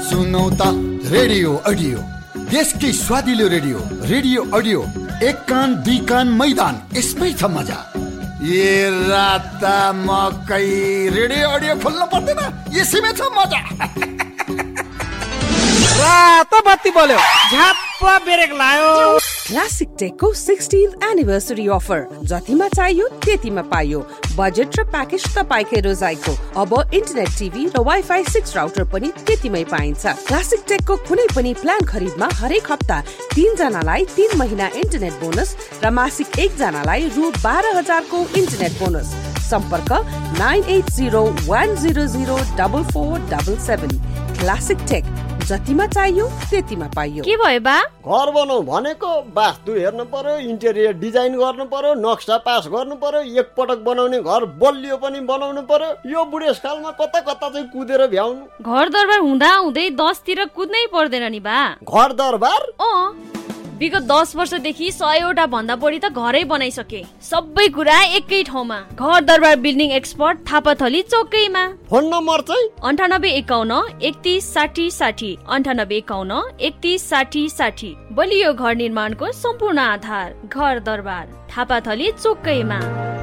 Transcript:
सुनौ त radio audio, देशकै स्वादिलो रेडियो। रेडियो अडियो, एक कान दुई कान मैदान, यसमै छ मजा। ए राता मकै रेडियो अडियो खोल्नु पर्दैन, यसैमै छ मजा। रात बत्ती बोल्यो, झ्याप्प ब्रेक लायो। क्लासिक टेकको 16th एनिभर्सरी अफर, जतिमा चाहियो त्यतिमा पाइयो। बजेट र प्याकेज तपाईकै रोजाइको। अब इन्टरनेट टिभी र वाइफाई 6 राउटर पनि त्यतिमै पाइन्छ। क्लासिक टेकको कुनै पनि प्लान खरिदमा हरेक हप्ता 3 जनालाई 3 महिना इन्टरनेट बोनस र मासिक 1 जनालाई रु 12,000 को इन्टरनेट बोनस। सम्पर्क 9801004477। क्लासिक टेक, जतिमा चाहियो त्यतिमा पाइयो। के भयो बा? घर बनाऊ भनेको वास्तु हेर्नु पर्यो, इन्टेरियर डिजाइन गर्नु पर्यो, नक्सा पास गर्नु पर्यो, एकपटक बनाउने घर बलियो पनि बनाउनु पर्यो। यो बुढेसकालमा कता कता चाहिँ कुदेर भ्याउनु। घर दरबार हुँदा हुँदै 10 तिर कुद्नै पर्दैन नि बा। घर दरबार? विगत 10 वर्षदेखि 100वटा भन्दा बढी त घरै बनाइसके। सबै कुरा एकै ठाउँमा। घर दरबार building expert, Thapathali चौकैमा। Phone number चाहिँ 9851 31 60 60, 9851 31 60 60। बलियो घर निर्माणको सम्पूर्ण आधार घर दरबार, थापाथली चौकैमा।